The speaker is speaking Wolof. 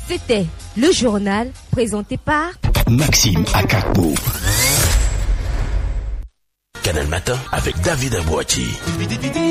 C'était le journal présenté par Maxime Akakbo. Canal Matin avec David Abouati.